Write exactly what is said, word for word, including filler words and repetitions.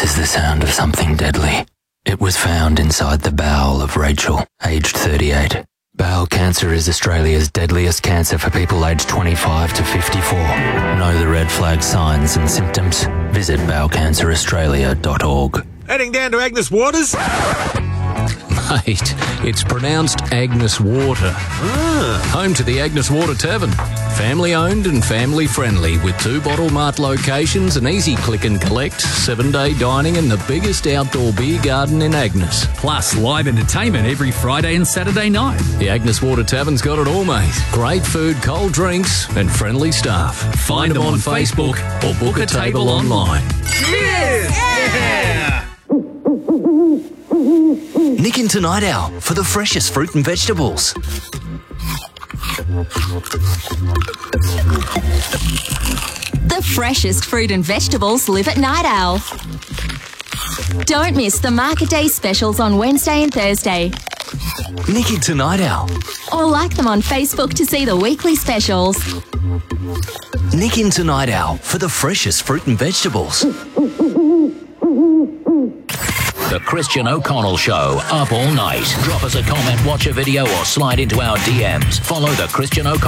is the sound of something deadly. It was found inside the bowel of Rachel, aged thirty-eight. Bowel cancer is Australia's deadliest cancer for people aged twenty-five to fifty-four. Know the red flag signs and symptoms? Visit bowel cancer australia dot org. Heading down to Agnes Waters. Mate, it's pronounced Agnes Water. Ah. Home to the Agnes Water Tavern. Family owned and family friendly with two Bottle Mart locations, an easy click and collect, seven day dining and the biggest outdoor beer garden in Agnes. Plus live entertainment every Friday and Saturday night. The Agnes Water Tavern's got it all, mate. Great food, cold drinks and friendly staff. Find, Find them on, on Facebook, Facebook or book a table online. Cheers! Yeah! Nick into Night Owl for the freshest fruit and vegetables. The freshest fruit and vegetables live at Night Owl. Don't miss the Market Day specials on Wednesday and Thursday. Nick into Night Owl. Or like them on Facebook to see the weekly specials. Nick into Night Owl for the freshest fruit and vegetables. The Christian O'Connell Show, up all night. Drop us a comment, watch a video or slide into our D Ms. Follow The Christian O'Connell